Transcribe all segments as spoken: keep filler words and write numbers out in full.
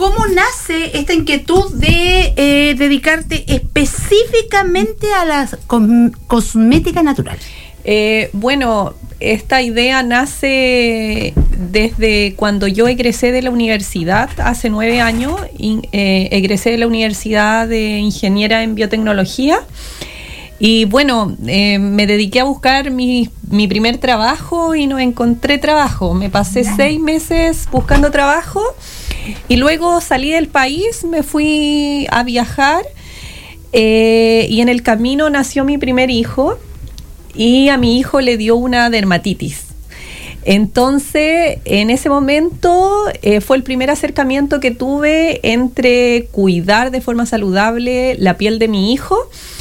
¿cómo nace esta inquietud de eh, dedicarte específicamente a la cos- cosmética natural? Eh, bueno, esta idea nace desde cuando yo egresé de la universidad hace nueve años. In, eh, egresé de la Universidad de Ingeniera en Biotecnología. Y bueno, eh, me dediqué a buscar mi, mi primer trabajo y no encontré trabajo. Me pasé yeah. seis meses buscando trabajo y luego salí del país, me fui a viajar eh, y en el camino nació mi primer hijo y a mi hijo le dio una dermatitis. Entonces, en ese momento eh, fue el primer acercamiento que tuve entre cuidar de forma saludable la piel de mi hijo.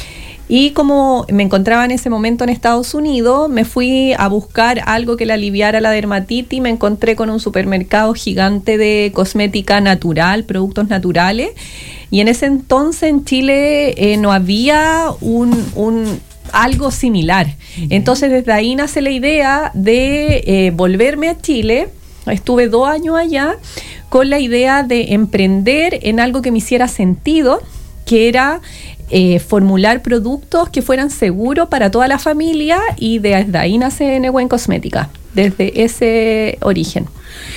Y como me encontraba en ese momento en Estados Unidos, me fui a buscar algo que le aliviara la dermatitis. Me encontré con un supermercado gigante de cosmética natural, productos naturales. Y en ese entonces en Chile eh, no había un, un algo similar. Entonces desde ahí nace la idea de eh, volverme a Chile. Estuve dos años allá con la idea de emprender en algo que me hiciera sentido, que era Eh, formular productos que fueran seguros para toda la familia, y desde ahí nace Nehuen Cosmética, desde ese origen.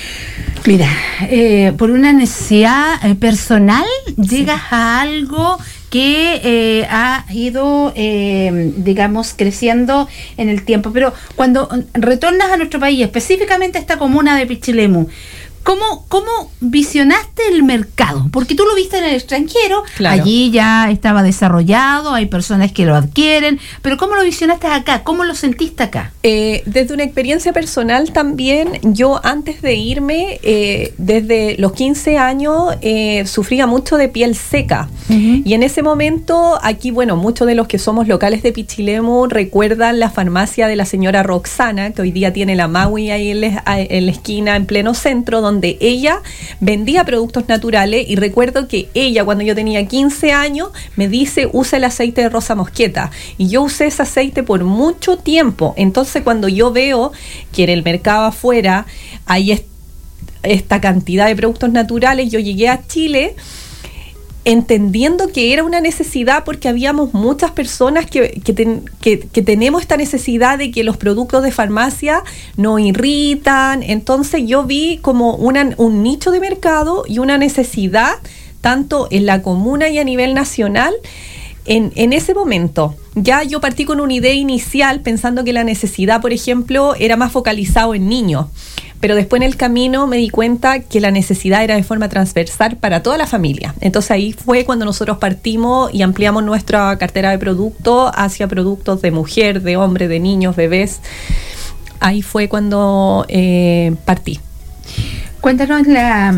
Mira, eh, por una necesidad eh, personal llegas sí. a algo que eh, ha ido, eh, digamos, creciendo en el tiempo. Pero cuando retornas a nuestro país, específicamente a esta comuna de Pichilemu, ¿Cómo, ¿Cómo visionaste el mercado? Porque tú lo viste en el extranjero, claro. Allí ya estaba desarrollado, hay personas que lo adquieren, pero ¿cómo lo visionaste acá? ¿Cómo lo sentiste acá? Eh, desde una experiencia personal también, yo antes de irme, eh, desde los quince años, eh, sufría mucho de piel seca. Uh-huh. Y en ese momento, aquí, bueno, muchos de los que somos locales de Pichilemu recuerdan la farmacia de la señora Roxana, que hoy día tiene la Maui ahí en la, en la esquina, en pleno centro, donde donde ella vendía productos naturales. Y recuerdo que ella, cuando yo tenía quince años, me dice, usa el aceite de rosa mosqueta, y yo usé ese aceite por mucho tiempo. Entonces cuando yo veo que en el mercado afuera hay est- esta cantidad de productos naturales, yo llegué a Chile entendiendo que era una necesidad, porque habíamos muchas personas que, que, ten, que, que tenemos esta necesidad de que los productos de farmacia nos irritan. Entonces yo vi como una, un nicho de mercado y una necesidad tanto en la comuna y a nivel nacional. En, en ese momento ya yo partí con una idea inicial pensando que la necesidad, por ejemplo, era más focalizado en niños, pero después en el camino me di cuenta que la necesidad era de forma transversal para toda la familia. Entonces ahí fue cuando nosotros partimos y ampliamos nuestra cartera de productos hacia productos de mujer, de hombre, de niños, bebés. Ahí fue cuando eh, partí. Cuéntanos la...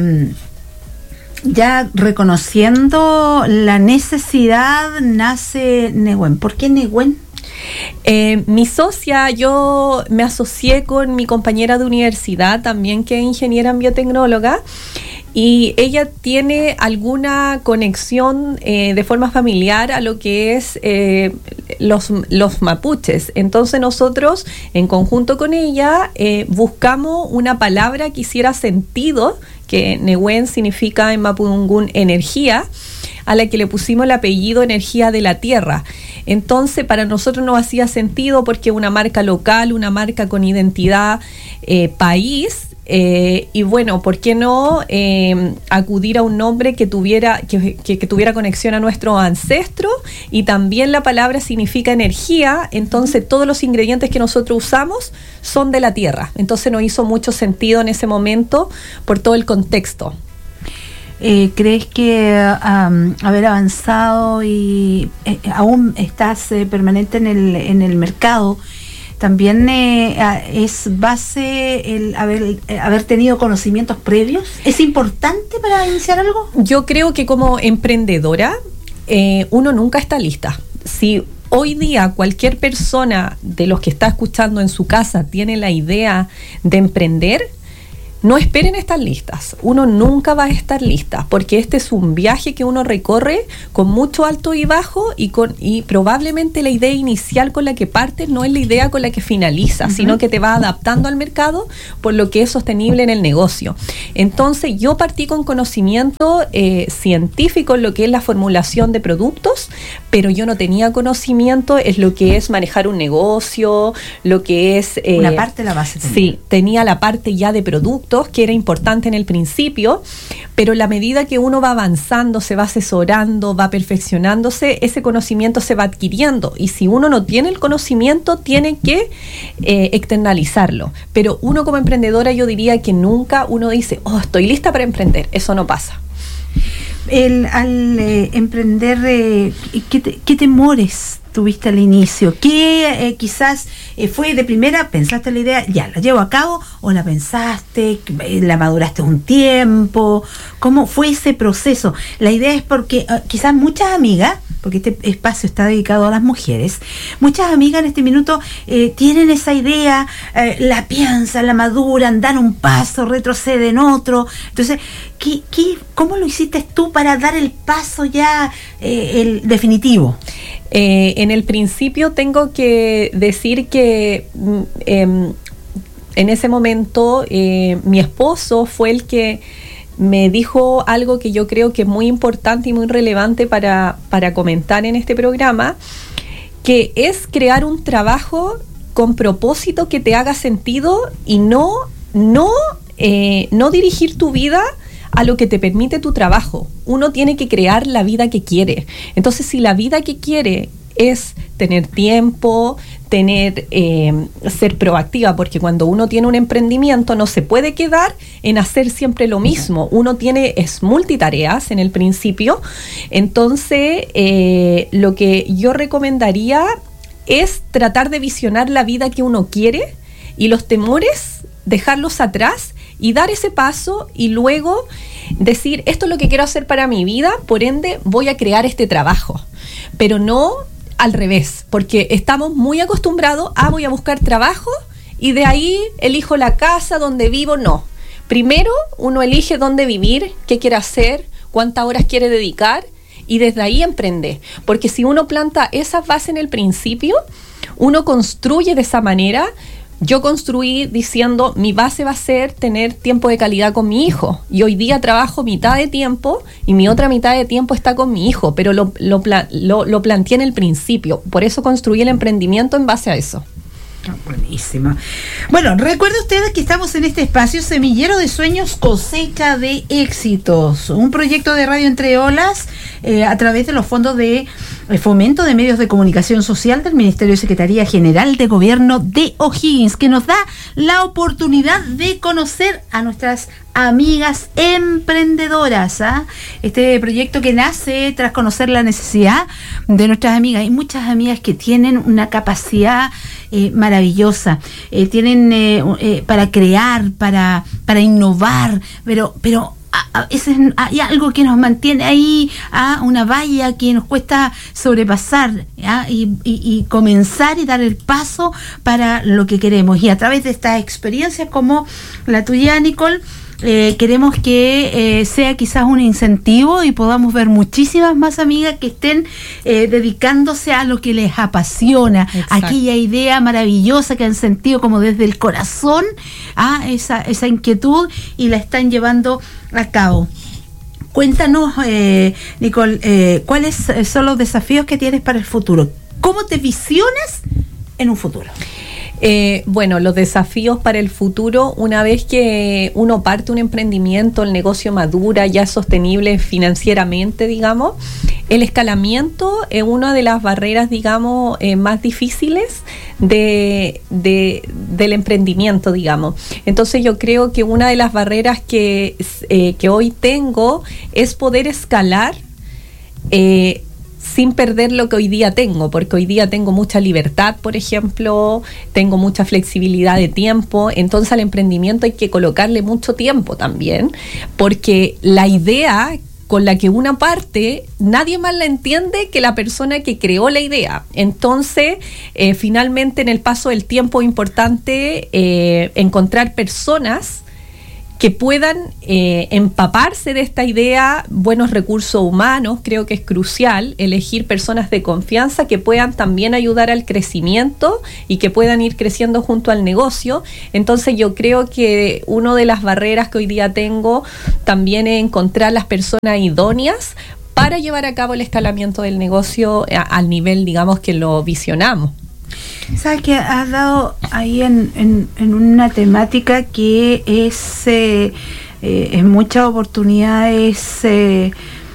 Ya reconociendo la necesidad, nace Nehuen. ¿Por qué Nehuen? Eh, mi socia, yo me asocié con mi compañera de universidad también, que es ingeniera en biotecnóloga, y ella tiene alguna conexión eh, de forma familiar a lo que es eh, los, los mapuches. Entonces nosotros, en conjunto con ella, eh, buscamos una palabra que hiciera sentido, que Nehuen significa en mapudungún energía, a la que le pusimos el apellido energía de la tierra. Entonces para nosotros no hacía sentido, porque una marca local, una marca con identidad eh, país, eh, y bueno, ¿por qué no eh, acudir a un nombre que tuviera, que, que, que tuviera conexión a nuestros ancestros? Y también la palabra significa energía, entonces todos los ingredientes que nosotros usamos son de la tierra. Entonces nos hizo mucho sentido en ese momento por todo el contexto. Eh, ¿Crees que um, haber avanzado y eh, aún estás eh, permanente en el, en el mercado, también eh, es base el haber, eh, haber tenido conocimientos previos? ¿Es importante para iniciar algo? Yo creo que como emprendedora eh, uno nunca está lista. Si hoy día cualquier persona de los que está escuchando en su casa tiene la idea de emprender, no esperen estar listas. Uno nunca va a estar lista, porque este es un viaje que uno recorre con mucho alto y bajo, y con y probablemente la idea inicial con la que partes no es la idea con la que finaliza, uh-huh. sino que te va adaptando al mercado por lo que es sostenible en el negocio. Entonces yo partí con conocimiento eh, científico en lo que es la formulación de productos, pero yo no tenía conocimiento en lo que es manejar un negocio, lo que es... Eh, una parte de la base también. Sí, tenía la parte ya de productos, que era importante en el principio, pero a la medida que uno va avanzando, se va asesorando, va perfeccionándose, ese conocimiento se va adquiriendo, y si uno no tiene el conocimiento, tiene que eh, externalizarlo. Pero uno como emprendedora, yo diría que nunca uno dice, oh, estoy lista para emprender. Eso no pasa. El, al eh, emprender, eh, ¿qué, te, ¿qué temores tuviste al inicio? ¿Qué eh, quizás eh, fue de primera, pensaste la idea, ya, la llevo a cabo, o la pensaste, la maduraste un tiempo? ¿Cómo fue ese proceso? La idea es porque uh, quizás muchas amigas, porque este espacio está dedicado a las mujeres, muchas amigas en este minuto eh, tienen esa idea, eh, la piensan, la maduran, dan un paso, retroceden otro. Entonces, ¿qué, qué, ¿cómo lo hiciste tú para dar el paso ya eh, el definitivo? Eh, en el principio tengo que decir que eh, en ese momento eh, mi esposo fue el que me dijo algo que yo creo que es muy importante y muy relevante para, para comentar en este programa, que es crear un trabajo con propósito que te haga sentido, y no, no, eh, no dirigir tu vida a lo que te permite tu trabajo. Uno tiene que crear la vida que quiere. Entonces, si la vida que quiere es tener tiempo, tener eh, ser proactiva, porque cuando uno tiene un emprendimiento no se puede quedar en hacer siempre lo mismo. Uno tiene es multitareas en el principio. Entonces, eh, lo que yo recomendaría es tratar de visionar la vida que uno quiere, y los temores dejarlos atrás y dar ese paso, y luego decir, esto es lo que quiero hacer para mi vida, por ende voy a crear este trabajo. Pero no al revés, porque estamos muy acostumbrados a voy a buscar trabajo y de ahí elijo la casa donde vivo. No. Primero uno elige dónde vivir, qué quiere hacer, cuántas horas quiere dedicar, y desde ahí emprende. Porque si uno planta esas bases en el principio, uno construye de esa manera. Yo construí diciendo, mi base va a ser tener tiempo de calidad con mi hijo, y hoy día trabajo mitad de tiempo y mi otra mitad de tiempo está con mi hijo, pero lo, lo, lo, lo planteé en el principio. Por eso construí el emprendimiento en base a eso. Oh, buenísimo. Bueno, recuerden ustedes que estamos en este espacio Semillero de Sueños, Cosecha de Éxitos, un proyecto de Radio Entre Olas eh, a través de los fondos de eh, fomento de medios de comunicación social del Ministerio de Secretaría General de Gobierno de O'Higgins, que nos da la oportunidad de conocer a nuestras amigas emprendedoras. ¿eh? Este proyecto que nace tras conocer la necesidad de nuestras amigas. Hay muchas amigas que tienen una capacidad eh, maravillosa, eh, tienen eh, eh, para crear, para, para innovar, pero, pero a, a veces hay algo que nos mantiene ahí, a una valla que nos cuesta sobrepasar, y, y, y comenzar y dar el paso para lo que queremos. Y a través de estas experiencias como la tuya, Nicole, Eh, queremos que eh, sea quizás un incentivo y podamos ver muchísimas más amigas que estén eh, dedicándose a lo que les apasiona. Exacto. Aquella idea maravillosa que han sentido como desde el corazón, ah, esa, esa inquietud, y la están llevando a cabo. Cuéntanos, eh, Nicole, eh, ¿cuáles son los desafíos que tienes para el futuro? ¿Cómo te visionas en un futuro? Eh, bueno, los desafíos para el futuro, una vez que uno parte un emprendimiento, el negocio madura, ya es sostenible financieramente, digamos, el escalamiento es una de las barreras, digamos, eh, más difíciles de, de, del emprendimiento, digamos. Entonces yo creo que una de las barreras que, eh, que hoy tengo es poder escalar eh, sin perder lo que hoy día tengo, porque hoy día tengo mucha libertad, por ejemplo, tengo mucha flexibilidad de tiempo. Entonces al emprendimiento hay que colocarle mucho tiempo también, porque la idea con la que una parte, nadie más la entiende que la persona que creó la idea. Entonces, eh, finalmente en el paso del tiempo es importante eh, encontrar personas que puedan eh, empaparse de esta idea, buenos recursos humanos. Creo que es crucial elegir personas de confianza que puedan también ayudar al crecimiento y que puedan ir creciendo junto al negocio. Entonces yo creo que una de las barreras que hoy día tengo también es encontrar las personas idóneas para llevar a cabo el escalamiento del negocio a, al nivel, digamos, que lo visionamos. Sabes que has dado ahí en, en, en una temática que es eh, eh, en muchas oportunidades eh,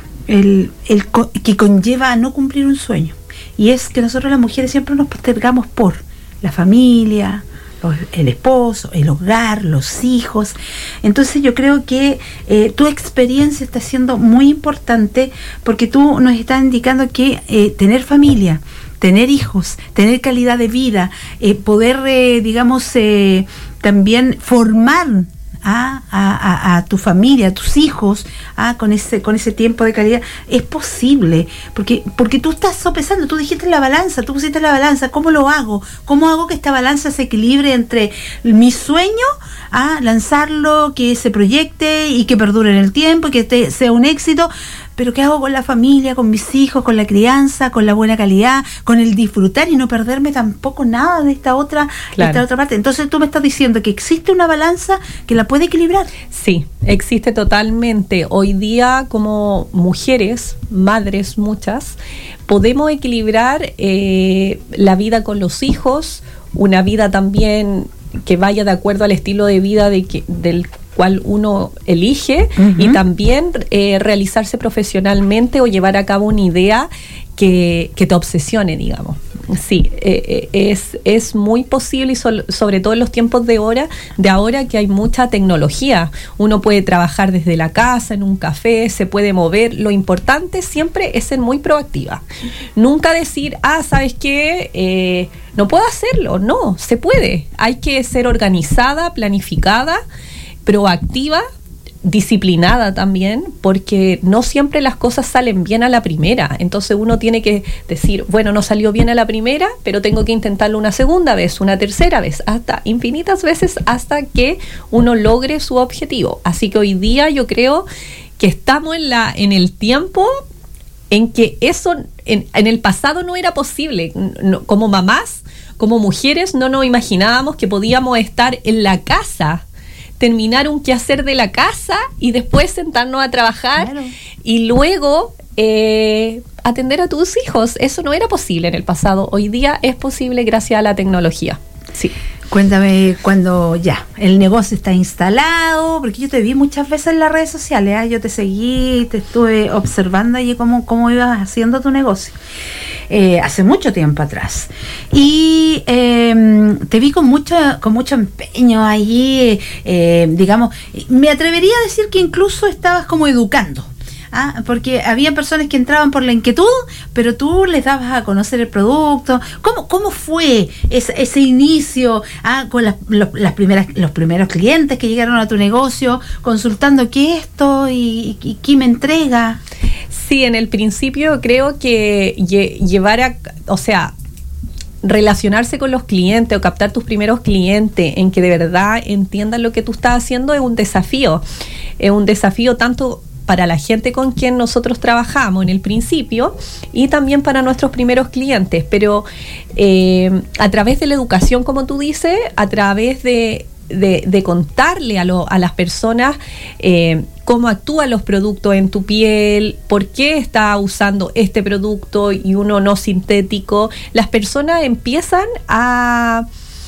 el, el co- que conlleva a no cumplir un sueño, y es que nosotros las mujeres siempre nos postergamos por la familia, los, el esposo, el hogar, los hijos. Entonces yo creo que eh, tu experiencia está siendo muy importante, porque tú nos estás indicando que eh, tener familia, tener hijos, tener calidad de vida, eh, poder, eh, digamos, eh, también formar a, a, a tu familia, a tus hijos, a, con ese con ese tiempo de calidad, es posible, porque porque tú estás sopesando, tú dijiste la balanza, tú pusiste la balanza, ¿cómo lo hago? ¿Cómo hago que esta balanza se equilibre entre mi sueño, a lanzarlo, que se proyecte y que perdure en el tiempo y que te, sea un éxito? Pero ¿qué hago con la familia, con mis hijos, con la crianza, con la buena calidad, con el disfrutar y no perderme tampoco nada de esta otra, claro. de esta otra parte? Entonces tú me estás diciendo que existe una balanza que la puede equilibrar. Sí, existe totalmente. Hoy día, como mujeres, madres muchas, podemos equilibrar eh, la vida con los hijos, una vida también que vaya de acuerdo al estilo de vida de que, del cual uno elige, uh-huh. y también eh, realizarse profesionalmente o llevar a cabo una idea que, que te obsesione, digamos. Sí, eh, eh, es, es muy posible, y so, sobre todo en los tiempos de ahora, de ahora que hay mucha tecnología. Uno puede trabajar desde la casa, en un café, se puede mover. Lo importante siempre es ser muy proactiva. Nunca decir, ah, ¿sabes qué? Eh, no puedo hacerlo. No, se puede. Hay que ser organizada, planificada, proactiva, disciplinada también, porque no siempre las cosas salen bien a la primera. Entonces uno tiene que decir, bueno, no salió bien a la primera, pero tengo que intentarlo una segunda vez, una tercera vez, hasta infinitas veces, hasta que uno logre su objetivo. Así que hoy día yo creo que estamos en la en el tiempo en que eso en, en el pasado no era posible. No, como mamás, como mujeres, no nos imaginábamos que podíamos estar en la casa, terminar un quehacer de la casa y después sentarnos a trabajar, claro. y luego eh, atender a tus hijos. Eso no era posible en el pasado. Hoy día es posible gracias a la tecnología. Sí. Cuéntame cuando ya el negocio está instalado, porque yo te vi muchas veces en las redes sociales, ¿eh? Yo te seguí, te estuve observando allí cómo, cómo ibas haciendo tu negocio. Eh, hace mucho tiempo atrás, y eh, te vi con mucho con mucho empeño allí, eh, digamos, me atrevería a decir que incluso estabas como educando, ¿ah? Porque había personas que entraban por la inquietud, pero tú les dabas a conocer el producto. ¿Cómo, cómo fue ese, ese inicio, ¿ah? con las, los, las primeras, los primeros clientes que llegaron a tu negocio, consultando qué es esto y, y, y qué me entrega? Sí, en el principio creo que lle- llevar a, o sea, relacionarse con los clientes o captar tus primeros clientes en que de verdad entiendan lo que tú estás haciendo es un desafío. Es un desafío tanto para la gente con quien nosotros trabajamos en el principio y también para nuestros primeros clientes, pero eh, a través de la educación, como tú dices, a través de De, de contarle a, lo, a las personas eh, cómo actúan los productos en tu piel, por qué está usando este producto y uno no sintético, las personas empiezan a,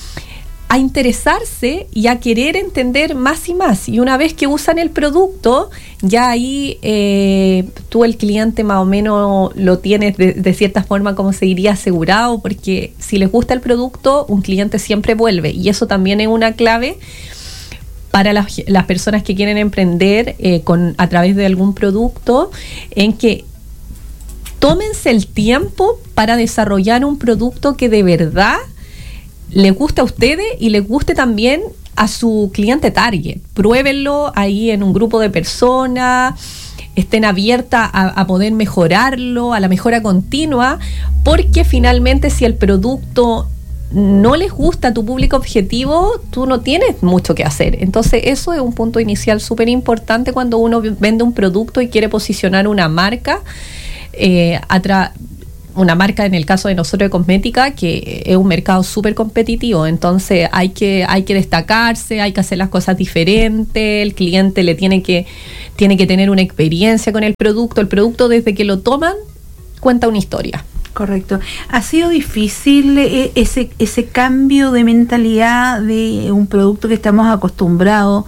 a interesarse y a querer entender más y más, y una vez que usan el producto, ya ahí eh, tú el cliente más o menos lo tienes de, de cierta forma, como se diría, asegurado, porque si les gusta el producto, un cliente siempre vuelve, y eso también es una clave para las, las personas que quieren emprender eh, con, a través de algún producto, en que tómense el tiempo para desarrollar un producto que de verdad les guste a ustedes y les guste también a su cliente target. Pruébenlo ahí en un grupo de personas, estén abiertas a, a poder mejorarlo, a la mejora continua, porque finalmente si el producto no les gusta tu público objetivo, tú no tienes mucho que hacer. Entonces eso es un punto inicial súper importante cuando uno vende un producto y quiere posicionar una marca, eh, atra- una marca en el caso de nosotros de cosmética, que es un mercado súper competitivo. Entonces hay que, hay que destacarse, hay que hacer las cosas diferentes, el cliente le tiene que, tiene que tener una experiencia con el producto. El producto, desde que lo toman, cuenta una historia. Correcto. ¿Ha sido difícil eh, ese ese cambio de mentalidad de un producto que estamos acostumbrados,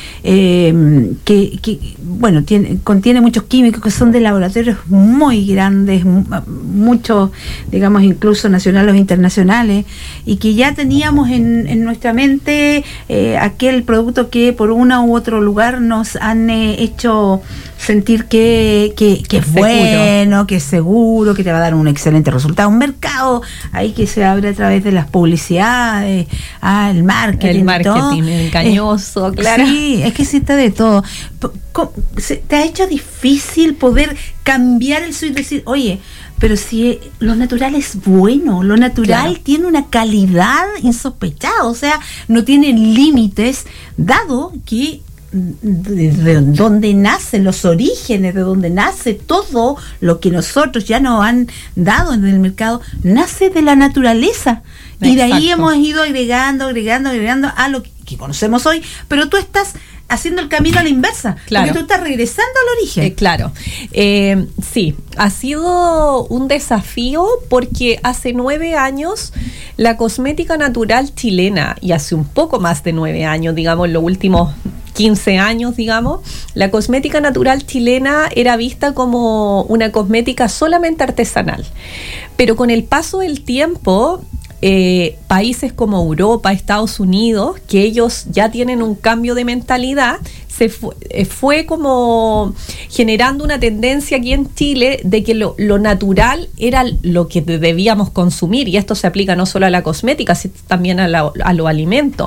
eh, que, que, bueno, tiene, contiene muchos químicos que son de laboratorios muy grandes, m- muchos, digamos, incluso nacionales o internacionales, y que ya teníamos en, en nuestra mente eh, aquel producto que por uno u otro lugar nos han eh, hecho sentir que, que, que es seguro. bueno, que es seguro, que te va a dar un excelente resultado. Un mercado ahí que se abre a través de las publicidades, ah, el marketing. El marketing todo. engañoso, Eh, claro. Sí, es que existe de todo. P- ¿cómo- se- ¿Te ha hecho difícil poder cambiar el switch y decir, oye, pero si lo natural es bueno, lo natural Claro. tiene una calidad insospechada, o sea, no tiene límites, dado que de, de donde nacen los orígenes, de donde nace todo lo que nosotros ya nos han dado en el mercado, nace de la naturaleza. Y de ahí Exacto. hemos ido agregando, agregando, agregando a lo que, que conocemos hoy, pero tú estás haciendo el camino a la inversa, Claro. porque tú estás regresando al origen. Eh, claro, eh, sí, ha sido un desafío porque hace nueve años la cosmética natural chilena, y hace un poco más de nueve años, digamos, los últimos quince años, digamos, la cosmética natural chilena era vista como una cosmética solamente artesanal. Pero con el paso del tiempo, eh, países como Europa, Estados Unidos, que ellos ya tienen un cambio de mentalidad, se fue, eh, fue como generando una tendencia aquí en Chile de que lo, lo natural era lo que debíamos consumir, y esto se aplica no solo a la cosmética, sino también a, la, a los alimentos.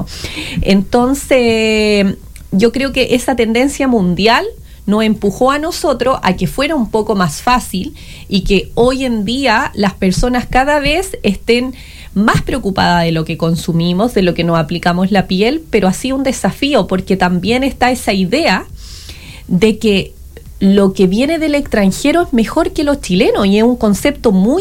Entonces, yo creo que esa tendencia mundial nos empujó a nosotros a que fuera un poco más fácil, y que hoy en día las personas cada vez estén más preocupadas de lo que consumimos, de lo que nos aplicamos la piel, pero ha sido un desafío porque también está esa idea de que lo que viene del extranjero es mejor que los chilenos, y es un concepto muy,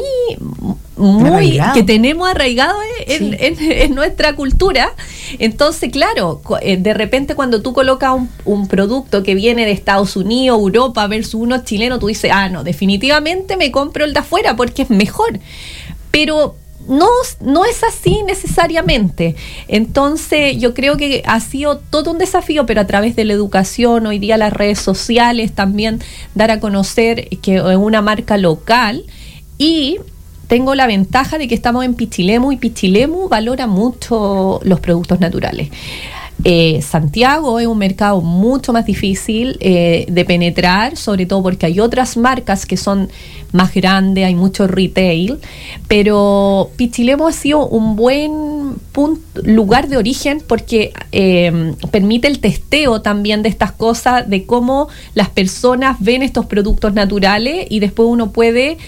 muy arraigado. que tenemos arraigado en, Sí. en, en nuestra cultura. Entonces, claro, de repente cuando tú colocas un, un producto que viene de Estados Unidos, Europa versus uno chileno, tú dices, ah, no, definitivamente me compro el de afuera porque es mejor. Pero no, no es así necesariamente. Entonces yo creo que ha sido todo un desafío, pero a través de la educación, hoy día las redes sociales, también dar a conocer que es una marca local. Y tengo la ventaja de que estamos en Pichilemu, y Pichilemu valora mucho los productos naturales. Eh, Santiago es un mercado mucho más difícil eh, de penetrar, sobre todo porque hay otras marcas que son más grandes, hay mucho retail, pero Pichilemu ha sido un buen punto, lugar de origen, porque eh, permite el testeo también de estas cosas, de cómo las personas ven estos productos naturales, y después uno puede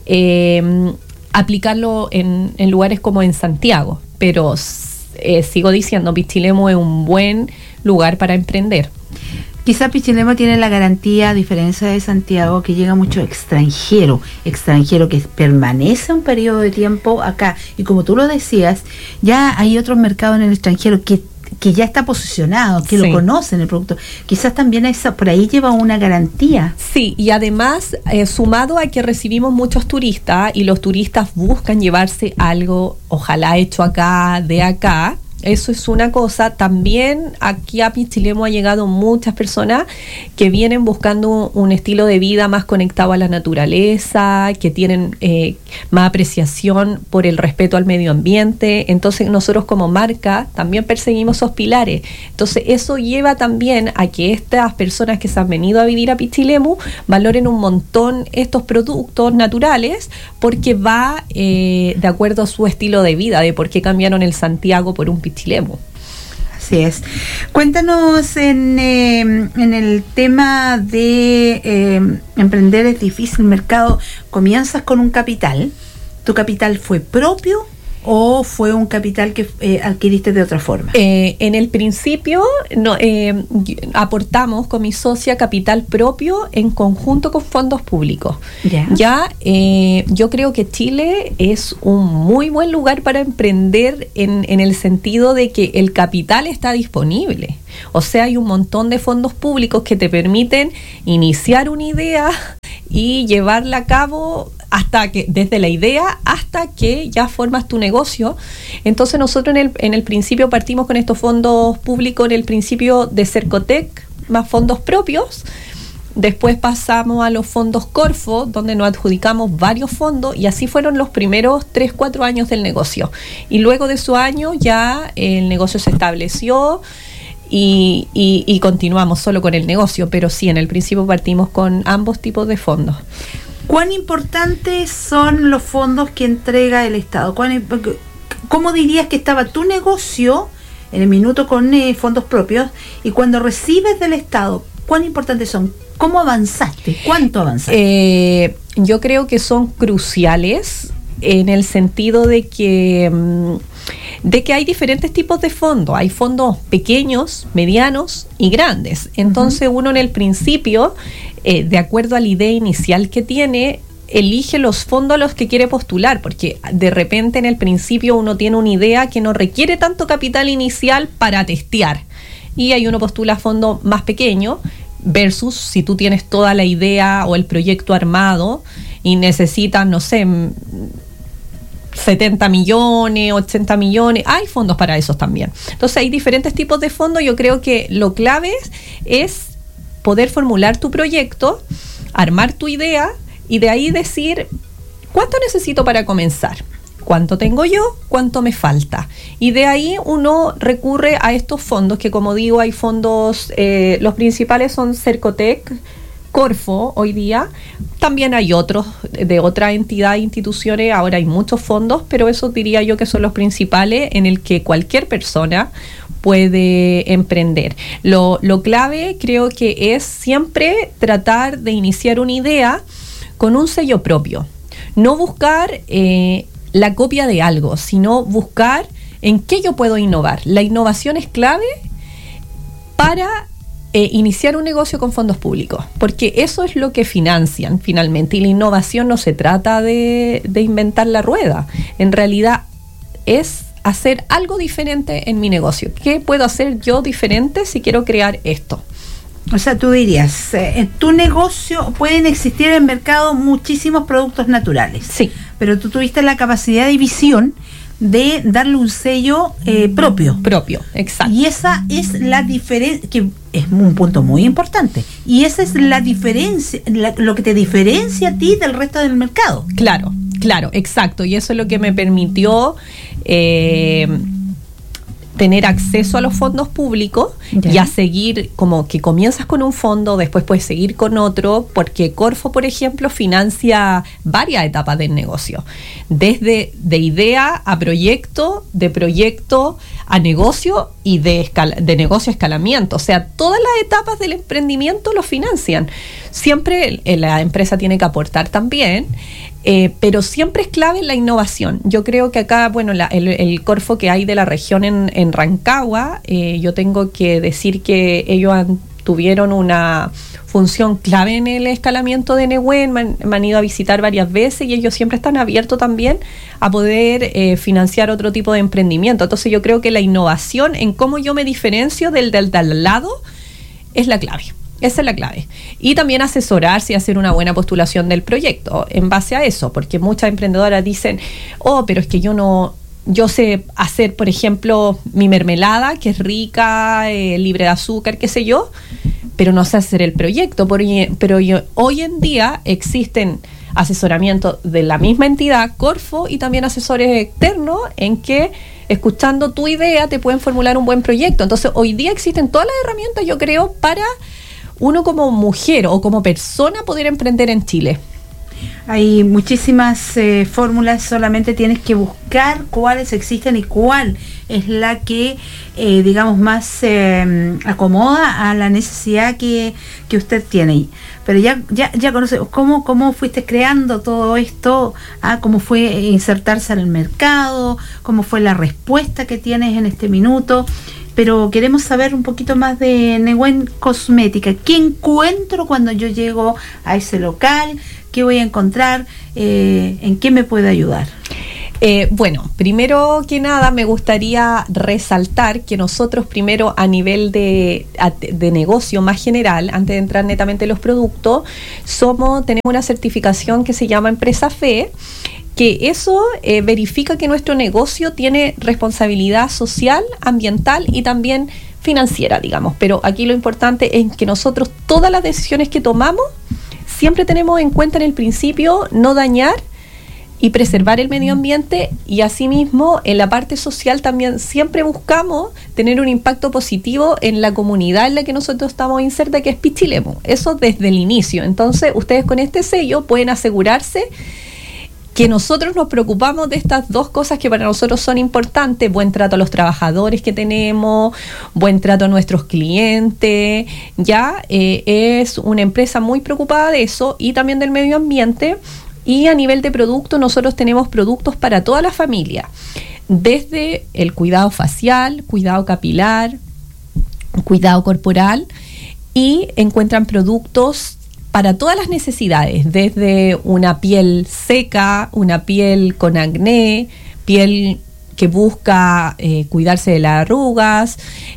eh, aplicarlo en, en lugares como en Santiago, pero Eh, sigo diciendo, Pichilemu es un buen lugar para emprender. Quizá Pichilemu tiene la garantía, a diferencia de Santiago, que llega mucho extranjero, extranjero que permanece un periodo de tiempo acá, y como tú lo decías, ya hay otros mercados en el extranjero que que ya está posicionado, que sí. Lo conocen el producto. Quizás también esa, por ahí lleva una garantía. Sí, y además, eh, sumado a que recibimos muchos turistas, y los turistas buscan llevarse algo, ojalá hecho acá, de acá. Eso es una cosa. También aquí a Pichilemu ha llegado muchas personas que vienen buscando un estilo de vida más conectado a la naturaleza, que tienen eh, más apreciación por el respeto al medio ambiente. Entonces nosotros como marca también perseguimos esos pilares. Entonces eso lleva también a que estas personas que se han venido a vivir a Pichilemu valoren un montón estos productos naturales, porque va eh, de acuerdo a su estilo de vida, de por qué cambiaron el Santiago por un Pichilemu. Pichilemu. Así es. Cuéntanos en, eh, en el tema de eh, emprender es difícil, mercado. Comienzas con un capital. ¿Tu capital fue propio o fue un capital que eh, adquiriste de otra forma? Eh, en el principio no, eh, aportamos con mi socia capital propio en conjunto con fondos públicos. Ya, ya eh, yo creo que Chile es un muy buen lugar para emprender en, en el sentido de que el capital está disponible. O sea, hay un montón de fondos públicos que te permiten iniciar una idea y llevarla a cabo hasta que, desde la idea hasta que ya formas tu negocio. Entonces nosotros en el, en el principio partimos con estos fondos públicos, en el principio de Cercotec, más fondos propios. Después pasamos a los fondos Corfo, donde nos adjudicamos varios fondos, y así fueron los primeros tres, cuatro años del negocio. Y luego de esos años ya el negocio se estableció y, y, y continuamos solo con el negocio, pero sí, en el principio partimos con ambos tipos de fondos. ¿Cuán importantes son los fondos que entrega el Estado? ¿Cuán, ¿Cómo dirías que estaba tu negocio en el minuto con eh, fondos propios, y cuando recibes del Estado, cuán importantes son? ¿Cómo avanzaste? ¿Cuánto avanzaste? Eh, yo creo que son cruciales en el sentido de que, de que hay diferentes tipos de fondos. Hay fondos pequeños, medianos y grandes. Entonces uh-huh. uno en el principio, eh, de acuerdo a la idea inicial que tiene, elige los fondos a los que quiere postular, porque de repente en el principio uno tiene una idea que no requiere tanto capital inicial para testear, y ahí uno postula fondos más pequeños, versus si tú tienes toda la idea o el proyecto armado y necesitas, no sé, setenta millones, ochenta millones, hay fondos para esos también. Entonces hay diferentes tipos de fondos. Yo creo que lo clave es, es poder formular tu proyecto, armar tu idea y de ahí decir cuánto necesito para comenzar, cuánto tengo yo, cuánto me falta. Y de ahí uno recurre a estos fondos que, como digo, hay fondos, eh, los principales son Cercotec, Corfo hoy día. También hay otros de otra entidad, instituciones, ahora hay muchos fondos, pero esos diría yo que son los principales en el que cualquier persona puede emprender. Lo, lo clave creo que es siempre tratar de iniciar una idea con un sello propio. No buscar eh, la copia de algo, sino buscar en qué yo puedo innovar. La innovación es clave para Eh, iniciar un negocio con fondos públicos, porque eso es lo que financian finalmente, y la innovación no se trata de, de inventar la rueda, en realidad es hacer algo diferente en mi negocio. ¿Qué puedo hacer yo diferente si quiero crear esto? O sea, tú dirías, eh, en tu negocio pueden existir en el mercado muchísimos productos naturales, sí, pero tú tuviste la capacidad de visión de darle un sello eh, propio. Propio, exacto. Y esa es la diferencia, que es un punto muy importante. Y esa es la diferencia, la, lo que te diferencia a ti del resto del mercado. Claro, claro, exacto. Y eso es lo que me permitió eh, tener acceso a los fondos públicos, ¿ya? Y a seguir, como que comienzas con un fondo, después puedes seguir con otro, porque Corfo, por ejemplo, financia varias etapas del negocio, desde de idea a proyecto, de proyecto a negocio y de, escala, de negocio a escalamiento. O sea, todas las etapas del emprendimiento lo financian. Siempre la empresa tiene que aportar también, Eh, pero siempre es clave la innovación. Yo creo que acá, bueno, la, el, el Corfo que hay de la región en, en Rancagua, eh, yo tengo que decir que ellos han, tuvieron una función clave en el escalamiento de Nehuen, me, me han ido a visitar varias veces y ellos siempre están abiertos también a poder eh, financiar otro tipo de emprendimiento. Entonces yo creo que la innovación en cómo yo me diferencio del del, del lado es la clave. Esa es la clave. Y también asesorarse y hacer una buena postulación del proyecto en base a eso, porque muchas emprendedoras dicen, oh, pero es que yo no, yo sé hacer, por ejemplo, mi mermelada, que es rica, eh, libre de azúcar, qué sé yo, pero no sé hacer el proyecto. Por, pero yo, hoy en día existen asesoramientos de la misma entidad, Corfo, y también asesores externos en que, escuchando tu idea, te pueden formular un buen proyecto. Entonces, hoy día existen todas las herramientas, yo creo, para uno como mujer o como persona poder emprender en Chile. Hay muchísimas eh, fórmulas, solamente tienes que buscar cuáles existen y cuál es la que, eh, digamos, más eh, acomoda a la necesidad que, que usted tiene. Pero ya ya ya conoce, ¿cómo, cómo fuiste creando todo esto? Ah, ¿cómo fue insertarse en el mercado? ¿Cómo fue la respuesta que tienes en este minuto? Pero queremos saber un poquito más de Nehuen Cosmética. ¿Qué encuentro cuando yo llego a ese local? ¿Qué voy a encontrar? Eh, ¿En qué me puede ayudar? Eh, bueno, primero que nada me gustaría resaltar que nosotros primero a nivel de, de negocio más general, antes de entrar netamente en los productos, somos, tenemos una certificación que se llama Empresa Fe, que eso eh, verifica que nuestro negocio tiene responsabilidad social, ambiental y también financiera, digamos. Pero aquí lo importante es que nosotros todas las decisiones que tomamos siempre tenemos en cuenta en el principio no dañar y preservar el medio ambiente, y asimismo en la parte social también siempre buscamos tener un impacto positivo en la comunidad en la que nosotros estamos inserta, que es Pichilemu. Eso desde el inicio. Entonces ustedes con este sello pueden asegurarse que nosotros nos preocupamos de estas dos cosas que para nosotros son importantes: buen trato a los trabajadores que tenemos, buen trato a nuestros clientes. Ya eh, es una empresa muy preocupada de eso y también del medio ambiente. Y a nivel de producto, nosotros tenemos productos para toda la familia, desde el cuidado facial, cuidado capilar, cuidado corporal, y encuentran productos para todas las necesidades, desde una piel seca, una piel con acné, piel que busca eh, cuidarse de las arrugas.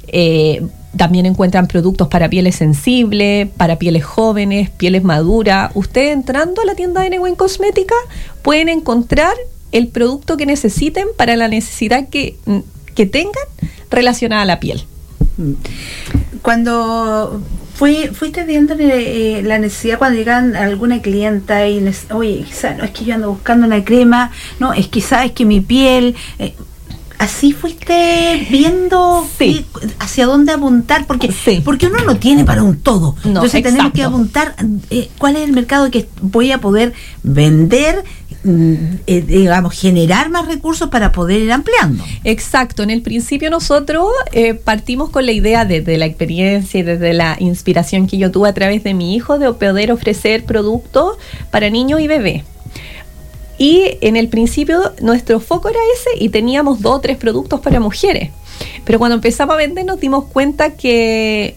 eh, También encuentran productos para pieles sensibles, para pieles jóvenes, pieles maduras. Ustedes entrando a la tienda de Nehuen Cosmética pueden encontrar el producto que necesiten para la necesidad que, que tengan relacionada a la piel. Cuando fui, fuiste viendo eh, la necesidad, cuando llegan alguna clienta y oye, quizás no es que yo ando buscando una crema, no, es que sabes que mi piel... Eh, ¿así fuiste viendo sí. hacia dónde apuntar? Porque sí. porque uno no tiene para un todo. No, entonces exacto. Tenemos que apuntar eh, cuál es el mercado que voy a poder vender, eh, digamos, generar más recursos para poder ir ampliando. Exacto. En el principio nosotros eh, partimos con la idea desde la experiencia y desde la inspiración que yo tuve a través de mi hijo de poder ofrecer productos para niños y bebés. Y en el principio nuestro foco era ese y teníamos dos o tres productos para mujeres. Pero cuando empezamos a vender nos dimos cuenta que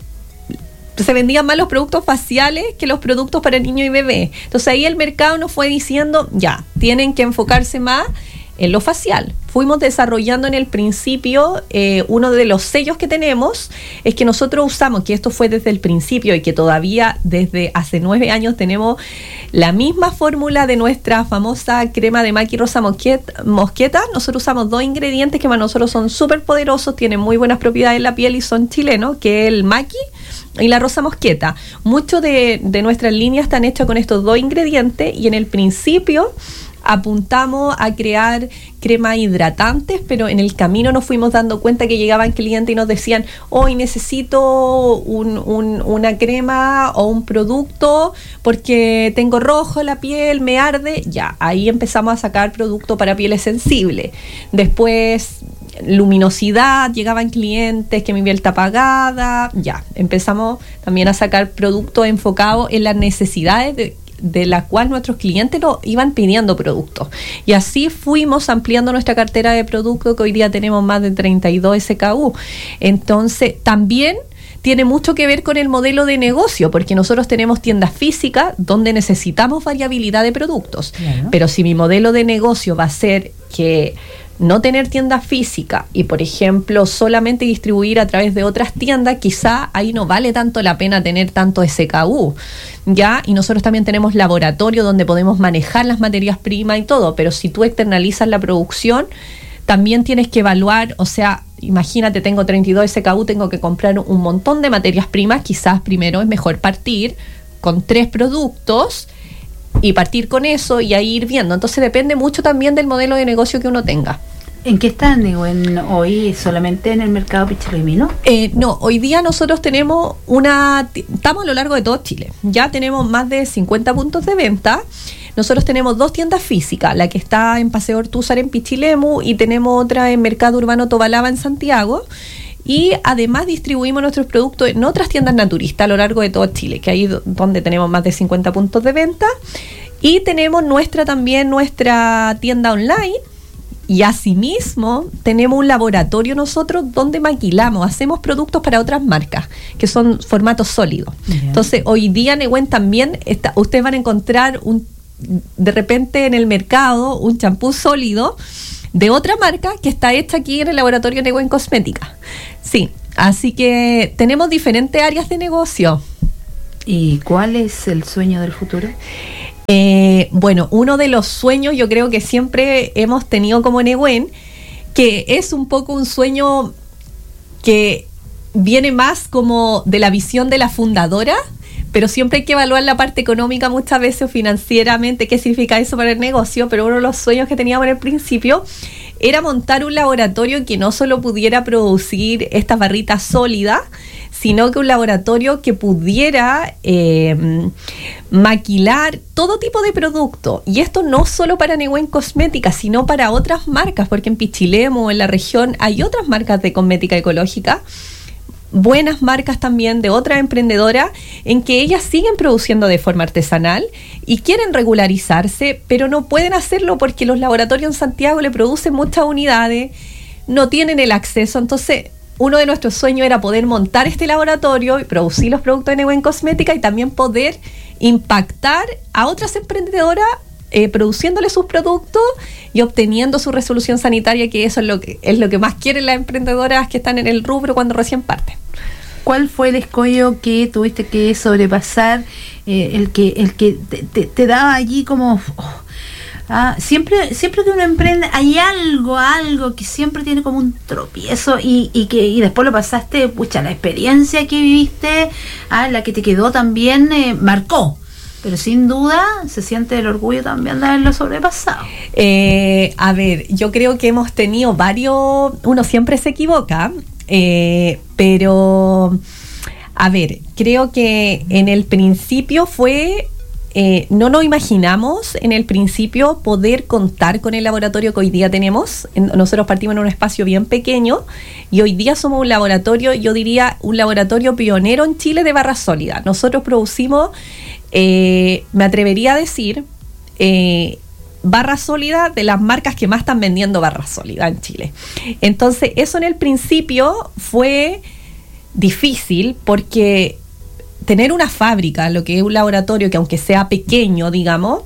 se vendían más los productos faciales que los productos para niños y bebés. Entonces ahí el mercado nos fue diciendo, ya, tienen que enfocarse más en lo facial. Fuimos desarrollando en el principio, eh, uno de los sellos que tenemos es que nosotros usamos, que esto fue desde el principio y que todavía desde hace nueve años tenemos la misma fórmula de nuestra famosa crema de Maqui Rosa Mosqueta, mosqueta. Nosotros usamos dos ingredientes que para nosotros son súper poderosos, tienen muy buenas propiedades en la piel y son chilenos, que es el Maqui y la Rosa Mosqueta. Mucho de, de nuestras líneas están hechas con estos dos ingredientes y en el principio apuntamos a crear cremas hidratantes, pero en el camino nos fuimos dando cuenta que llegaban clientes y nos decían, hoy necesito un, un, una crema o un producto porque tengo rojo la piel, me arde. Ya, ahí empezamos a sacar producto para pieles sensibles. Después luminosidad, llegaban clientes que mi piel está apagada. Ya, empezamos también a sacar productos enfocados en las necesidades de de la cual nuestros clientes nos iban pidiendo productos. Y así fuimos ampliando nuestra cartera de productos, que hoy día tenemos más de treinta y dos S K U. Entonces, también tiene mucho que ver con el modelo de negocio, porque nosotros tenemos tiendas físicas donde necesitamos variabilidad de productos. Claro. Pero si mi modelo de negocio va a ser que no tener tienda física y, por ejemplo, solamente distribuir a través de otras tiendas, quizá ahí no vale tanto la pena tener tanto S K U, ¿ya? Y nosotros también tenemos laboratorio donde podemos manejar las materias primas y todo, pero si tú externalizas la producción, también tienes que evaluar, o sea, imagínate, tengo treinta y dos S K U, tengo que comprar un montón de materias primas, quizás primero es mejor partir con tres productos y partir con eso y ahí ir viendo. Entonces depende mucho también del modelo de negocio que uno tenga. ¿En qué están en, hoy? ¿Solamente en el mercado Pichilemu? Eh, no, hoy día nosotros tenemos una... Estamos a lo largo de todo Chile. Ya tenemos más de cincuenta puntos de venta, nosotros tenemos dos tiendas físicas, la que está en Paseo Ortúzar en Pichilemu y tenemos otra en Mercado Urbano Tobalaba en Santiago. Y además distribuimos nuestros productos en otras tiendas naturistas a lo largo de todo Chile, que ahí es donde tenemos más de cincuenta puntos de venta. Y tenemos nuestra también nuestra tienda online. Y asimismo tenemos un laboratorio nosotros donde maquilamos, hacemos productos para otras marcas, que son formatos sólidos. Bien. Entonces hoy día Nehuen también, está, ustedes van a encontrar un, de repente en el mercado un champú sólido de otra marca que está hecha aquí en el laboratorio Nehuen Cosmética. Sí, así que tenemos diferentes áreas de negocio. ¿Y cuál es el sueño del futuro? Eh, bueno, uno de los sueños yo creo que siempre hemos tenido como Nehuen, que es un poco un sueño que viene más como de la visión de la fundadora, pero siempre hay que evaluar la parte económica muchas veces o financieramente, qué significa eso para el negocio, pero uno de los sueños que teníamos en el principio era montar un laboratorio que no solo pudiera producir estas barritas sólidas, sino que un laboratorio que pudiera eh, maquilar todo tipo de producto. Y esto no solo para Nehuen Cosmética, sino para otras marcas, porque en Pichilemu, en la región, hay otras marcas de cosmética ecológica, buenas marcas también de otras emprendedoras, en que ellas siguen produciendo de forma artesanal y quieren regularizarse, pero no pueden hacerlo porque los laboratorios en Santiago le producen muchas unidades, no tienen el acceso. Entonces, uno de nuestros sueños era poder montar este laboratorio y producir los productos de Nehuen Cosmética y también poder impactar a otras emprendedoras eh, produciéndole sus productos y obteniendo su resolución sanitaria, que eso es lo que es lo que más quieren las emprendedoras que están en el rubro cuando recién parten. ¿Cuál fue el escollo que tuviste que sobrepasar, eh, el que el que te, te, te daba allí como... Oh, Ah, siempre siempre que uno emprende hay algo, algo que siempre tiene como un tropiezo y, y que y después lo pasaste, pucha, la experiencia que viviste, ah, la que te quedó también eh, marcó, pero sin duda se siente el orgullo también de haberlo sobrepasado. Eh, a ver, yo creo que hemos tenido varios, uno siempre se equivoca, eh, pero a ver, creo que en el principio fue... Eh, no nos imaginamos en el principio poder contar con el laboratorio que hoy día tenemos. En, nosotros partimos en un espacio bien pequeño y hoy día somos un laboratorio, yo diría un laboratorio pionero en Chile de barra sólida. Nosotros producimos, eh, me atrevería a decir, eh, barra sólida de las marcas que más están vendiendo barra sólida en Chile. Entonces eso en el principio fue difícil porque... tener una fábrica, lo que es un laboratorio que aunque sea pequeño, digamos,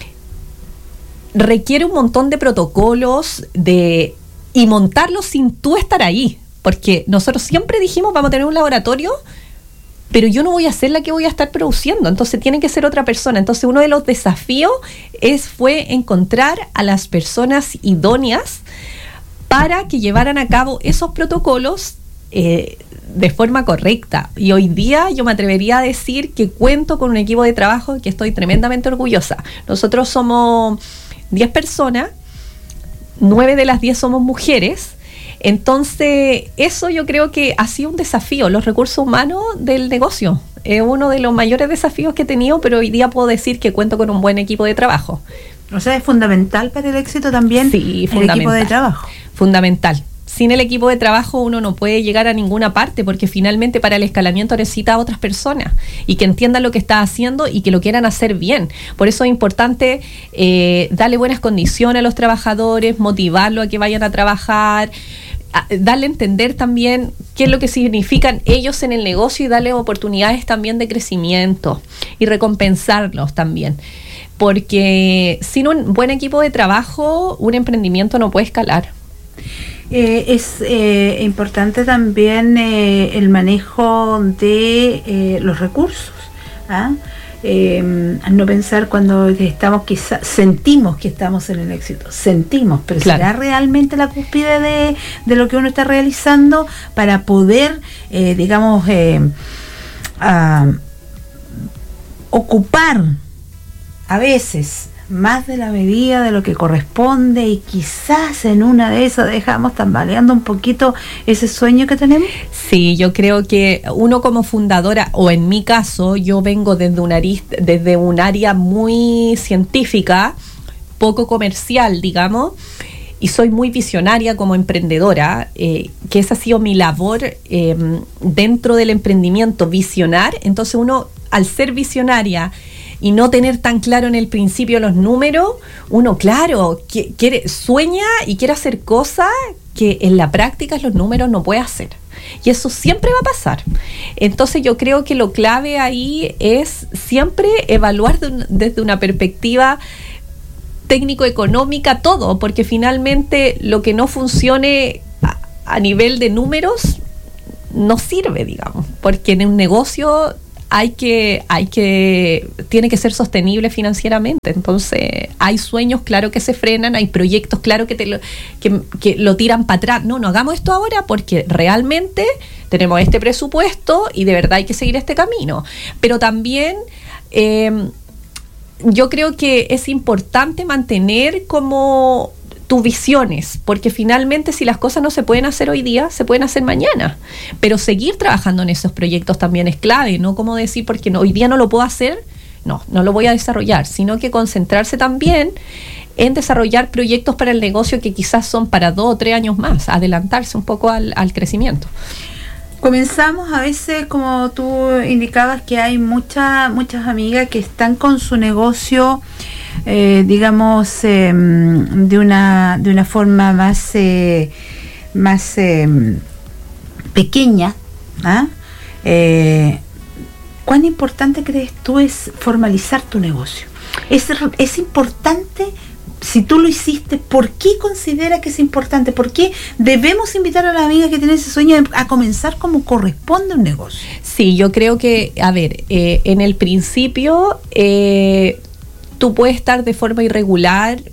requiere un montón de protocolos de y montarlos sin tú estar ahí, porque nosotros siempre dijimos vamos a tener un laboratorio, pero yo no voy a ser la que voy a estar produciendo, entonces tiene que ser otra persona. Entonces uno de los desafíos es fue encontrar a las personas idóneas para que llevaran a cabo esos protocolos eh, de forma correcta. Y hoy día yo me atrevería a decir que cuento con un equipo de trabajo que estoy tremendamente orgullosa. Nosotros somos diez personas, nueve de las diez somos mujeres. Entonces eso yo creo que ha sido un desafío. Los recursos humanos del negocio es uno de los mayores desafíos que he tenido, pero hoy día puedo decir que cuento con un buen equipo de trabajo. O sea, es fundamental para el éxito también. Sí, el equipo de trabajo. Fundamental. Sin el equipo de trabajo uno no puede llegar a ninguna parte, porque finalmente para el escalamiento necesita a otras personas y que entiendan lo que está haciendo y que lo quieran hacer bien. Por eso es importante eh, darle buenas condiciones a los trabajadores, motivarlos a que vayan a trabajar, a, darle a entender también qué es lo que significan ellos en el negocio y darle oportunidades también de crecimiento y recompensarlos también. Porque sin un buen equipo de trabajo, un emprendimiento no puede escalar. Eh, es eh, importante también eh, el manejo de eh, los recursos, ¿ah? Eh, no pensar cuando estamos, quizás sentimos que estamos en el éxito, sentimos, pero claro, ¿será realmente la cúspide de, de lo que uno está realizando para poder, eh, digamos, eh, uh, ocupar a veces más de la medida de lo que corresponde y quizás en una de esas dejamos tambaleando un poquito ese sueño que tenemos? Sí, yo creo que uno como fundadora, o en mi caso, yo vengo desde una, desde un área muy científica, poco comercial, digamos, y soy muy visionaria como emprendedora, eh, que esa ha sido mi labor eh, dentro del emprendimiento, visionar. Entonces uno, al ser visionaria y no tener tan claro en el principio los números, uno, claro, quiere, sueña y quiere hacer cosas que en la práctica los números no puede hacer. Y eso siempre va a pasar. Entonces yo creo que lo clave ahí es siempre evaluar de un, desde una perspectiva técnico-económica todo, porque finalmente lo que no funcione a, a nivel de números no sirve, digamos, porque en un negocio hay que, hay que, tiene que ser sostenible financieramente. Entonces, hay sueños, claro, que se frenan, hay proyectos, claro, que te lo, que, que lo tiran para atrás. No, no hagamos esto ahora porque realmente tenemos este presupuesto y de verdad hay que seguir este camino. Pero también eh, yo creo que es importante mantener como tus visiones, porque finalmente si las cosas no se pueden hacer hoy día, se pueden hacer mañana, pero seguir trabajando en esos proyectos también es clave, no como decir porque no, hoy día no lo puedo hacer, no, no lo voy a desarrollar, sino que concentrarse también en desarrollar proyectos para el negocio que quizás son para dos o tres años más, adelantarse un poco al, al crecimiento. Comenzamos a veces, como tú indicabas, que hay muchas muchas amigas que están con su negocio, eh, digamos, eh, de una de una forma más eh, más eh, pequeña. ¿Ah? Eh, ¿Cuán importante crees tú es formalizar tu negocio? Es es importante. Si tú lo hiciste, ¿por qué considera que es importante? ¿Por qué debemos invitar a las amigas que tienen ese sueño a comenzar como corresponde un negocio? Sí, yo creo que, a ver, eh, en el principio eh, tú puedes estar de forma irregular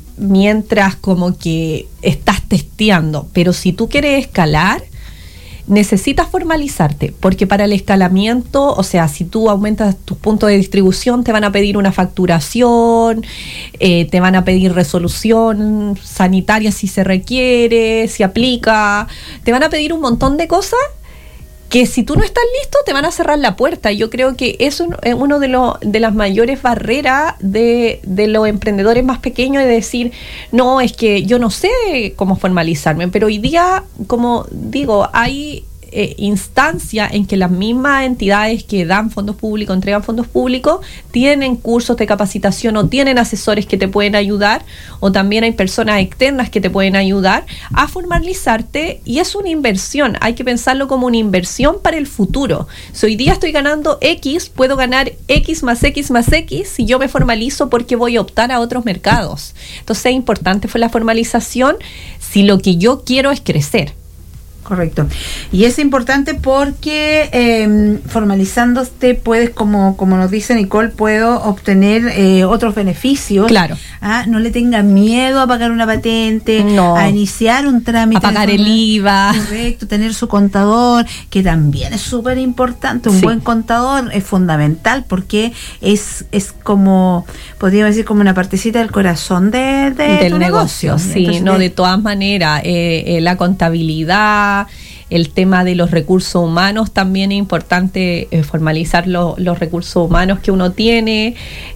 mientras como que estás testeando, pero si tú quieres escalar, necesitas formalizarte, porque para el escalamiento, o sea, si tú aumentas tus puntos de distribución, te van a pedir una facturación, eh, te van a pedir resolución sanitaria si se requiere, si aplica, te van a pedir un montón de cosas que si tú no estás listo te van a cerrar la puerta. Y yo creo que eso es uno de, lo, de las mayores barreras de, de los emprendedores más pequeños, de decir, no, es que yo no sé cómo formalizarme, pero hoy día, como digo, hay eh, instancia en que las mismas entidades que dan fondos públicos, entregan fondos públicos, tienen cursos de capacitación o tienen asesores que te pueden ayudar, o también hay personas externas que te pueden ayudar a formalizarte, y es una inversión, hay que pensarlo como una inversión para el futuro. Si hoy día estoy ganando X, puedo ganar X más X más X si yo me formalizo, porque voy a optar a otros mercados. Entonces es importante fue la formalización si lo que yo quiero es crecer. Correcto. Y es importante porque eh, formalizándote puedes, como, como nos dice Nicole, puedo obtener eh, otros beneficios. Claro. ¿Ah? No le tengan miedo a pagar una patente, no. a iniciar un trámite. A pagar el I V A. Correcto, tener su contador, que también es súper importante. Un sí. buen contador es fundamental porque es, es como, podríamos decir, como una partecita del corazón de, de del tu negocio. negocio. Sí, Entonces, no, de, de todas maneras, eh, eh, la contabilidad, el tema de los recursos humanos, también es importante eh, formalizar lo, los recursos humanos que uno tiene.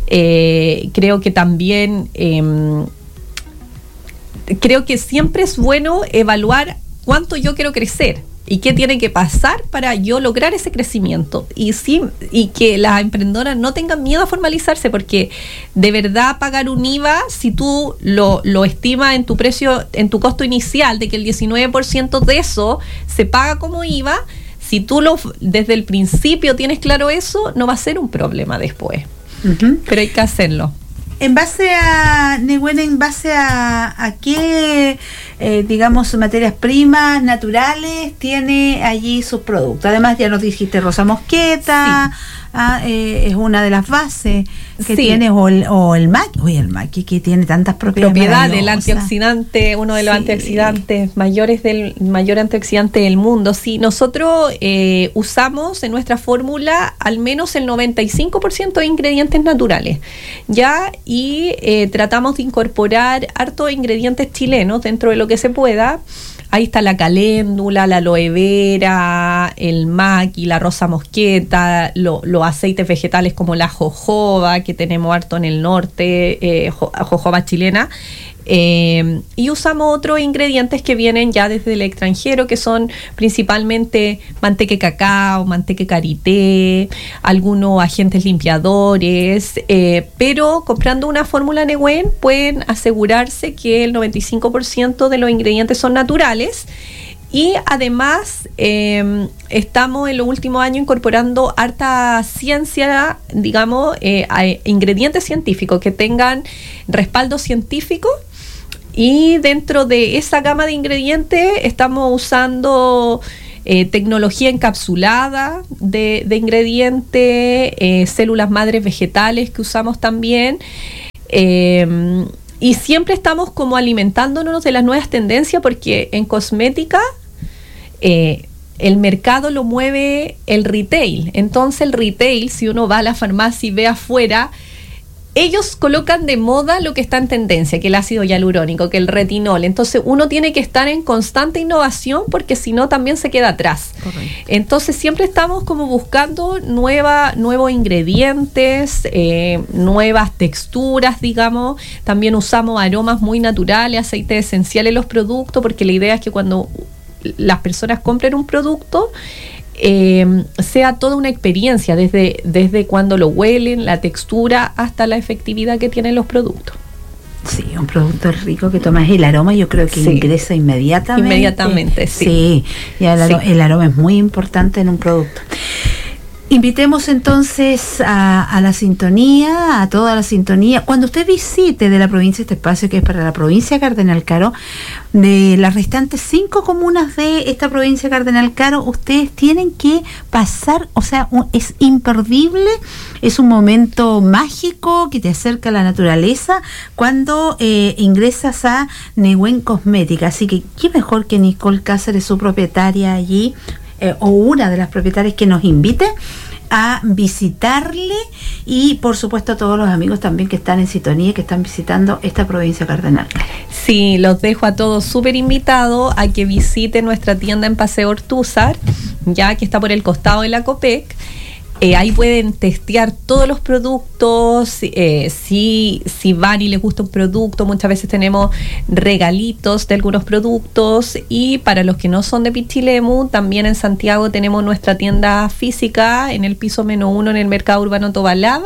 Eh, creo que también, eh, creo que siempre es bueno evaluar cuánto yo quiero crecer y qué tiene que pasar para yo lograr ese crecimiento. Y sí, y que las emprendedoras no tengan miedo a formalizarse, porque de verdad pagar un I V A, si tú lo, lo estimas en tu precio, en tu costo inicial, de que el diecinueve por ciento de eso se paga como I V A, si tú lo desde el principio tienes claro eso, no va a ser un problema después. Uh-huh. Pero hay que hacerlo. En base a, Nehuen, en base a, a qué, eh, digamos, materias primas naturales tiene allí sus productos. Además, ya nos dijiste rosa mosqueta, sí. ah, eh, es una de las bases que sí. tiene, o el, o el maqui, oye, el maqui que tiene tantas propiedades. Propiedad del antioxidante, uno de los sí. antioxidantes mayores del mayor antioxidante del mundo. Sí, nosotros eh, usamos en nuestra fórmula al menos el noventa y cinco por ciento de ingredientes naturales, ya, y eh, tratamos de incorporar hartos ingredientes chilenos dentro de lo que se pueda. Ahí está la caléndula, la aloe vera, el maqui, la rosa mosqueta, lo, los aceites vegetales como la jojoba, que tenemos harto en el norte, eh, jojoba chilena. Eh, y usamos otros ingredientes que vienen ya desde el extranjero, que son principalmente manteca de cacao, manteca de karité, algunos agentes limpiadores, eh, pero comprando una fórmula Nehuen pueden asegurarse que el noventa y cinco por ciento de los ingredientes son naturales. Y además eh, estamos en los últimos años incorporando harta ciencia, digamos, eh, a ingredientes científicos que tengan respaldo científico. Y dentro de esa gama de ingredientes estamos usando eh, tecnología encapsulada de, de ingredientes, eh, células madres vegetales que usamos también. Eh, y siempre estamos como alimentándonos de las nuevas tendencias, porque en cosmética eh, el mercado lo mueve el retail. Entonces el retail, si uno va a la farmacia y ve afuera, ellos colocan de moda lo que está en tendencia, que el ácido hialurónico, que el retinol. Entonces uno tiene que estar en constante innovación, porque si no también se queda atrás. Correcto. Entonces siempre estamos como buscando nueva, nuevos ingredientes, eh, nuevas texturas, digamos. También usamos aromas muy naturales, aceites esenciales en los productos, porque la idea es que cuando las personas compren un producto, Eh, sea toda una experiencia, desde, desde cuando lo huelen, la textura, hasta la efectividad que tienen los productos. Sí, un producto rico que tomas el aroma, yo creo que sí. ingresa inmediatamente. Inmediatamente, sí. Sí, y el, aro- sí. el aroma es muy importante en un producto. Invitemos entonces a, a la sintonía, a toda la sintonía. Cuando usted visite de la provincia este espacio, que es para la provincia de Cardenal Caro, de las restantes cinco comunas de esta provincia de Cardenal Caro, ustedes tienen que pasar, o sea, un, es imperdible, es un momento mágico que te acerca a la naturaleza cuando eh, ingresas a Nehuen Cosmética. Así que qué mejor que Nicole Cáceres, su propietaria allí, Eh, o una de las propietarias, que nos invite a visitarle, y por supuesto a todos los amigos también que están en sintonía y que están visitando esta provincia Cardenal. Sí, los dejo a todos súper invitados a que visiten nuestra tienda en Paseo Ortúzar, ya que está por el costado de la Copec. Eh, ahí pueden testear todos los productos, eh, si, si van y les gusta un producto, muchas veces tenemos regalitos de algunos productos. Y para los que no son de Pichilemu, también en Santiago tenemos nuestra tienda física en el piso menos uno en el Mercado Urbano Tobalaba.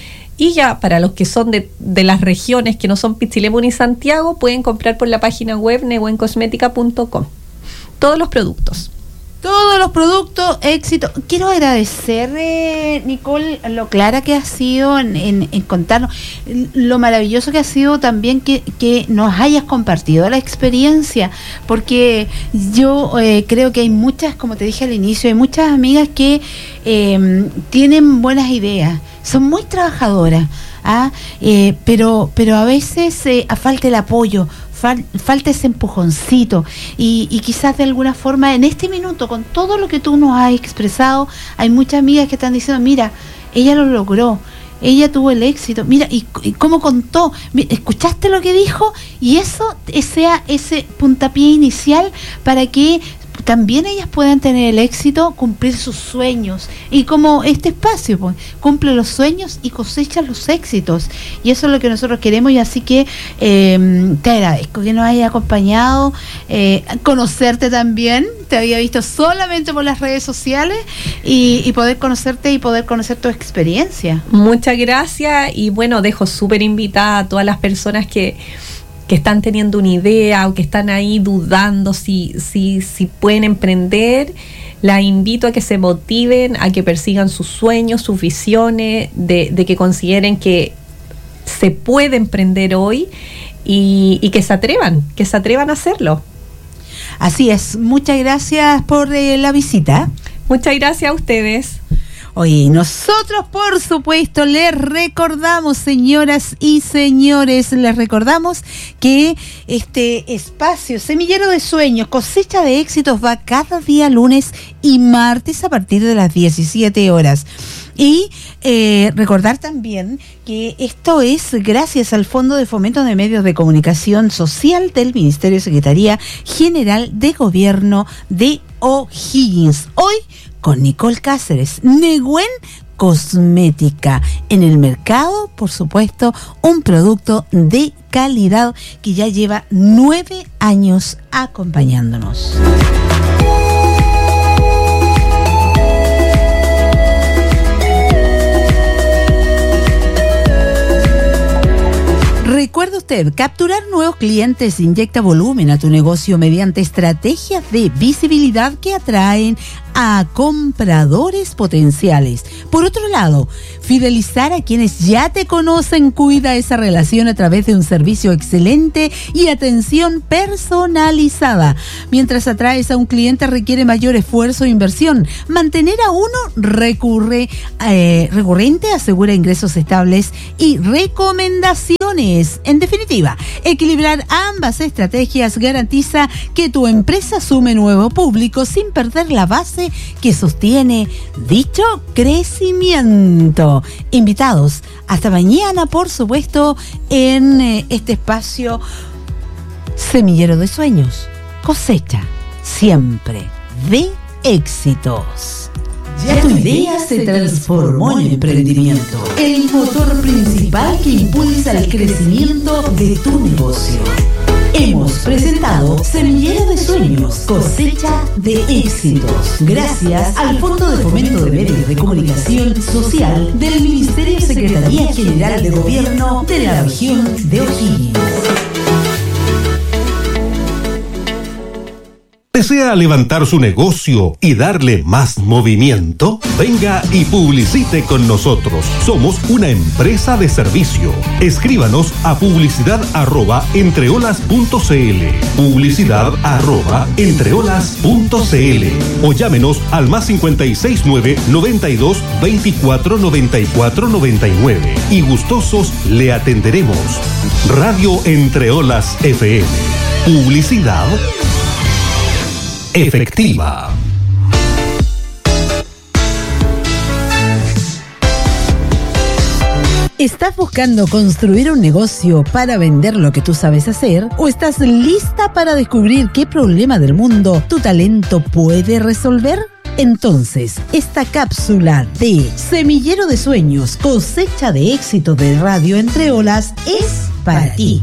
Y ya para los que son de, de las regiones que no son Pichilemu ni Santiago, pueden comprar por la página web nehuen cosmética punto com todos los productos. Todos los productos, éxito. Quiero agradecer, eh, Nicole, lo clara que ha sido en, en, en contarnos, lo maravilloso que ha sido también que, que nos hayas compartido la experiencia, porque yo eh, creo que hay muchas, como te dije al inicio, hay muchas amigas que eh, tienen buenas ideas, son muy trabajadoras, ¿ah? eh, pero, pero a veces eh, falta el apoyo, Fal, falta ese empujoncito, y, y quizás de alguna forma en este minuto, con todo lo que tú nos has expresado, hay muchas amigas que están diciendo, mira, ella lo logró, ella tuvo el éxito, mira, y, y cómo contó, escuchaste lo que dijo, y eso sea ese puntapié inicial para que también ellas puedan tener el éxito, cumplir sus sueños, y como este espacio, pues, cumple los sueños y cosecha los éxitos, y eso es lo que nosotros queremos. Y así que eh, te agradezco que nos hayas acompañado, eh, conocerte también, te había visto solamente por las redes sociales, y, y poder conocerte y poder conocer tu experiencia. Muchas gracias, y bueno, dejo súper invitada a todas las personas que que están teniendo una idea o que están ahí dudando si, si, si pueden emprender. La invito a que se motiven, a que persigan sus sueños, sus visiones, de, de que consideren que se puede emprender hoy, y, y que se atrevan, que se atrevan a hacerlo. Así es, muchas gracias por eh, la visita. Muchas gracias a ustedes. Oye, nosotros, por supuesto, les recordamos, señoras y señores, les recordamos que este espacio Semillero de Sueños, Cosecha de Éxitos, va cada día lunes y martes a partir de las diecisiete horas. Y eh, recordar también que esto es gracias al Fondo de Fomento de Medios de Comunicación Social del Ministerio Secretaría General de Gobierno de O'Higgins. Hoy con Nicole Cáceres, Neguen Cosmética. En el mercado, por supuesto, un producto de calidad que ya lleva nueve años acompañándonos. Recuerde usted, capturar nuevos clientes inyecta volumen a tu negocio mediante estrategias de visibilidad que atraen a compradores potenciales. Por otro lado, fidelizar a quienes ya te conocen cuida esa relación a través de un servicio excelente y atención personalizada. Mientras atraes a un cliente requiere mayor esfuerzo e inversión. Mantener a uno recurre, eh, recurrente asegura ingresos estables y recomendaciones. En definitiva, equilibrar ambas estrategias garantiza que tu empresa sume nuevo público sin perder la base que sostiene dicho crecimiento. Invitados hasta mañana, por supuesto, en eh, este espacio Semillero de Sueños, cosecha siempre de éxitos. Ya tu idea se transformó en emprendimiento, el motor principal que impulsa el crecimiento de tu negocio. Hemos presentado Semillero de Sueños, cosecha de éxitos, gracias al Fondo de Fomento de Medios de Comunicación Social del Ministerio Secretaría General de Gobierno de la región de O'Higgins. ¿Desea levantar su negocio y darle más movimiento? Venga y publicite con nosotros. Somos una empresa de servicio. Escríbanos a publicidad arroba entreolas punto cl, publicidad arroba entreolas punto cl o llámenos al más cincuenta y seis nueve, noventa y dos, veinticuatro, noventa y cuatro, noventa y nueve y gustosos le atenderemos. Radio Entreolas F M. Publicidad efectiva. ¿Estás buscando construir un negocio para vender lo que tú sabes hacer? ¿O estás lista para descubrir qué problema del mundo tu talento puede resolver? Entonces, esta cápsula de Semillero de Sueños, cosecha de éxito de Radio Entre Olas es para ti.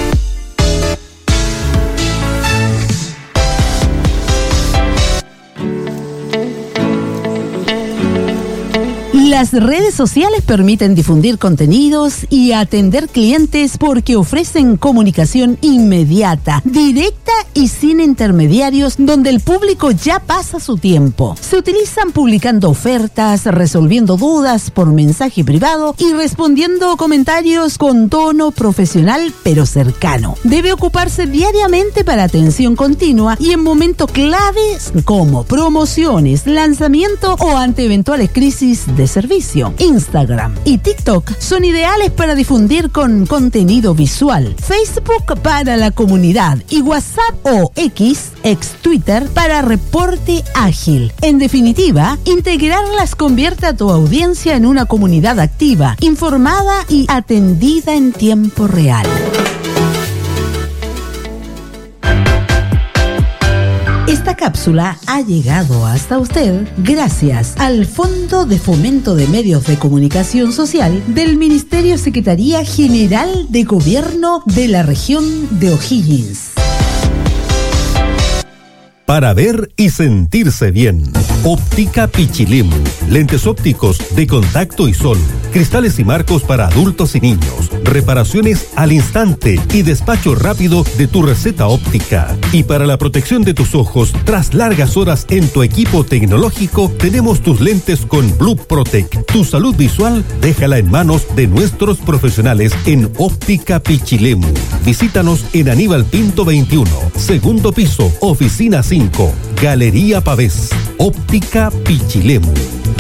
Las redes sociales permiten difundir contenidos y atender clientes porque ofrecen comunicación inmediata, directa y sin intermediarios, donde el público ya pasa su tiempo. Se utilizan publicando ofertas, resolviendo dudas por mensaje privado y respondiendo comentarios con tono profesional pero cercano. Debe ocuparse diariamente para atención continua y en momentos claves como promociones, lanzamiento o ante eventuales crisis de servicio. Instagram y TikTok son ideales para difundir con contenido visual. Facebook para la comunidad y WhatsApp o X, ex Twitter, para reporte ágil. En definitiva, integrarlas convierte a tu audiencia en una comunidad activa, informada y atendida en tiempo real. Esta cápsula ha llegado hasta usted gracias al Fondo de Fomento de Medios de Comunicación Social del Ministerio Secretaría General de Gobierno de la región de O'Higgins. Para ver y sentirse bien. Óptica Pichilemu. Lentes ópticos de contacto y sol. Cristales y marcos para adultos y niños. Reparaciones al instante y despacho rápido de tu receta óptica. Y para la protección de tus ojos, tras largas horas en tu equipo tecnológico, tenemos tus lentes con Blue Protect. Tu salud visual, déjala en manos de nuestros profesionales en Óptica Pichilemu. Visítanos en Aníbal Pinto veintiuno, segundo piso, oficina cinco, Galería Pavés. Óptica Pichilemu.